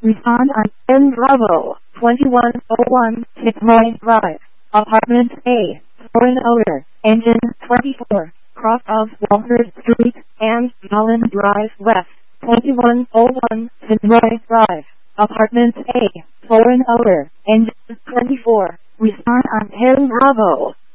Respond on M Bravo 2101 Fitzroy Drive, Apartment A, foreign owner, engine 24, cross of Walter Street and Mullen Drive West, 2101 Fitzroy Drive, Apartment A, foreign owner, engine 24. Respond on M Bravo